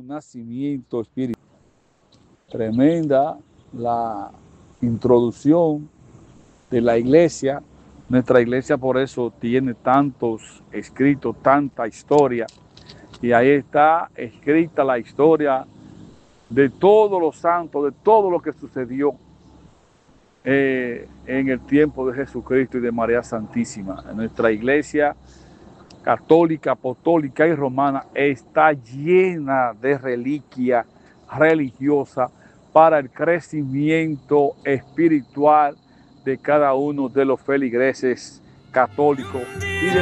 nacimiento espiritual. Tremenda la introducción de la iglesia. Nuestra iglesia por eso tiene tantos escritos, tanta historia. Y ahí está escrita la historia de todos los santos, de todo lo que sucedió en el tiempo de Jesucristo y de María Santísima. Nuestra iglesia católica, apostólica y romana está llena de reliquia religiosa para el crecimiento espiritual de cada uno de los feligreses católicos y de